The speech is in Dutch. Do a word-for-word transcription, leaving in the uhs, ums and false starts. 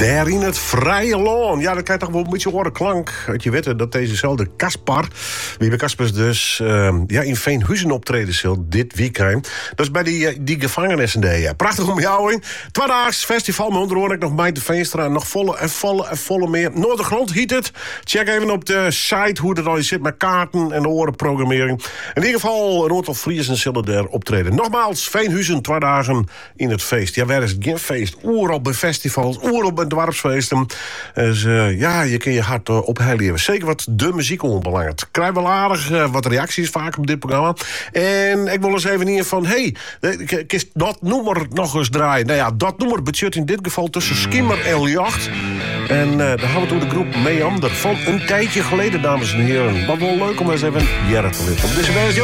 Daar in het vrije loon. Ja, dat krijg je toch wel een beetje horen klank. Dat je weet dat dezezelfde Caspar, wie bij Caspers dus uh, ja, in Veenhuizen optreden zal dit weekend. Dat is bij die, die gevangenissen daar. Ja. Prachtig om jou in. Tweedaags festival, maar onder ik nog Meid de Veenstra. Nog volle en volle en volle meer. Noordergrond heet het. Check even op de site hoe dat al zit met kaarten en de orenprogrammering. In ieder geval een aantal Friesen zullen daar optreden. Nogmaals, Veenhuizen, twee dagen in het feest. Ja, waar is het geen feest? Oer op bij festivals, oer op bij dorpsfeesten. Dus uh, ja, je kun je hart uh, ophellen. Zeker wat de muziek onbelangrijk. Ik krijg wel aardig uh, wat reacties vaak op dit programma. En ik wil eens even hier van, hé, hey, kist dat nummer nog eens draaien? Nou ja, dat nummer budget in dit geval tussen Skimmer en Ljacht. En uh, dan gaan we door de groep Meander van een tijdje geleden, dames en heren. Maar wel leuk om eens even jaren te weten. Op deze wijze